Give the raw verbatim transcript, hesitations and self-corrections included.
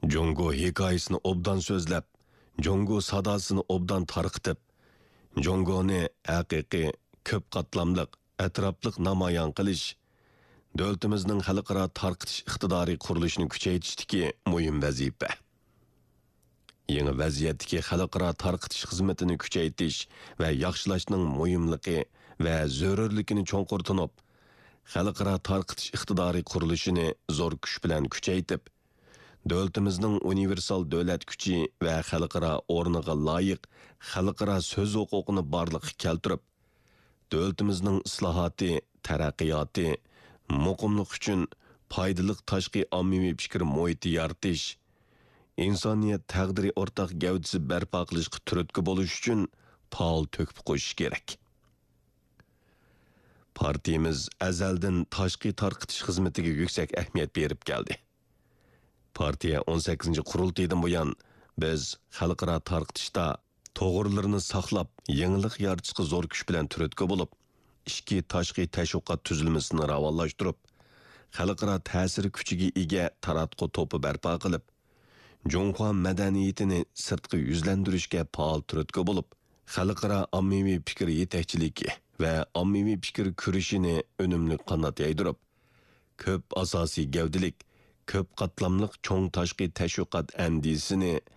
Jongo hikoyasini obdan so'zlab, Jongo sadosini obdan tarqitib, Jongoni haqiqiy, ko'p qatlamliq, atrofliq namoyon qilish, davlatimizning xalqaro tarqitish iqtidori qurilishini kuchaytirishdagi muhim vazifa. Yangi vaziyatdagi xalqaro tarqitish xizmatini kuchaytirish va yaxshilashning muhimligi va zarurligini cho'nqur tunib, xalqaro tarqitish iqtidori qurilishini zo'r kuch bilan kuchaytirib, davlatimizning universal davlat kuchi va xalqaro o'rniga loyiq xalqaro so'z huquqini barliqqa keltirib, davlatimizning islohoti, taraqqiyoti, muqimlik uchun foydali tashqi ommaviy fikr muhiti yaratish, insoniyat taqdiri o'rtaq gavdasi barpo qilishga turtki bo'lish uchun faol to'kib qo'yish kerak. Partiyamiz azaldan tashqi tarqitish xizmatiga yuksak ahamiyat berib keldi. Partiya o'n sakkizinchi qurultaydan buyon biz xalqaro tarqitishda to'g'rilarini saqlab, yangilik yaratishga zo'r kuch bilan turtki bo'lib, ikki tashqi tashviqot tuzilmasini ravonlashtirib, xalqaro ta'sir kuchiga ega taratqu to'pi barpo qilib, Jonghua madaniyatini sirtqi yuzlantirishga faol turtki bo'lib, xalqaro ommaviy fikr yetakchiligi va ommaviy fikr kurashini unumli qanot yaydirib, ko'p asosiy gavdilik, ko'p qatlamliq cho'ng tashqi tashviqot andisini